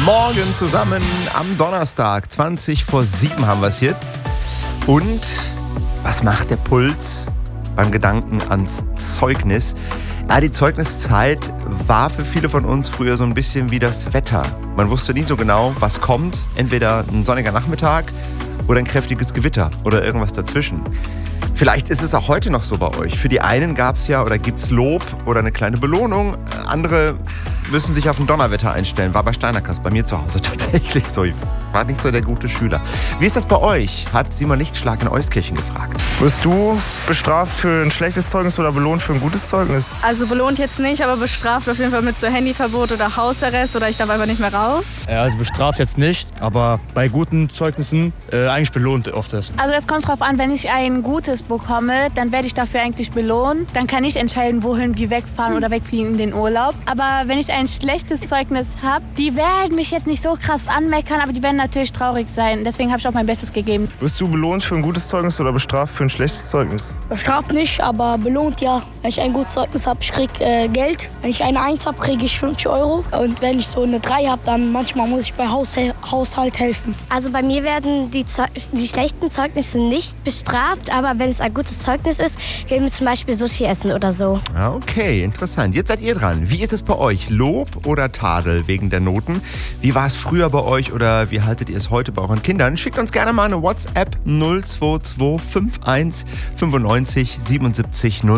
Morgen zusammen am Donnerstag. 7:20 haben wir es jetzt. Und was macht der Puls beim Gedanken ans Zeugnis? Ja, die Zeugniszeit war für viele von uns früher so ein bisschen wie das Wetter. Man wusste nie so genau, was kommt. Entweder ein sonniger Nachmittag oder ein kräftiges Gewitter oder irgendwas dazwischen. Vielleicht ist es auch heute noch so bei euch. Für die einen gab es ja oder gibt es Lob oder eine kleine Belohnung. Andere müssen sich auf ein Donnerwetter einstellen. War bei Steinerkast, bei mir zu Hause tatsächlich so. Ich war nicht so der gute Schüler. Wie ist das bei euch? Hat Simon Lichtschlag in Euskirchen gefragt. Wirst du bestraft für ein schlechtes Zeugnis oder belohnt für ein gutes Zeugnis? Also belohnt jetzt nicht, aber bestraft auf jeden Fall mit so Handyverbot oder Hausarrest oder ich darf einfach nicht mehr raus. Also bestraft jetzt nicht, aber bei guten Zeugnissen eigentlich belohnt öfters. Also es kommt drauf an, wenn ich ein gutes bekomme, dann werde ich dafür eigentlich belohnt. Dann kann ich entscheiden, wohin wir wegfahren oder wegfliegen in den Urlaub. Aber wenn ich ein schlechtes Zeugnis habe, die werden mich jetzt nicht so krass anmeckern, aber die werden natürlich traurig sein. Deswegen habe ich auch mein Bestes gegeben. Wirst du belohnt für ein gutes Zeugnis oder bestraft für ein schlechtes Zeugnis? Bestraft nicht, aber belohnt ja. Wenn ich ein gutes Zeugnis habe, ich krieg Geld. Wenn ich eine 1 habe, kriege ich 50 Euro. Und wenn ich so eine 3 habe, dann manchmal muss ich bei Haushalt helfen. Also bei mir werden die schlechten Zeugnisse nicht bestraft, aber wenn es ein gutes Zeugnis ist, gehen wir zum Beispiel Sushi essen oder so. Okay, interessant. Jetzt seid ihr dran. Wie ist es bei euch? Lob oder Tadel wegen der Noten? Wie war es früher bei euch oder wie haltet ihr es heute bei euren Kindern? Schickt uns gerne mal eine WhatsApp 022 51 95 77 0.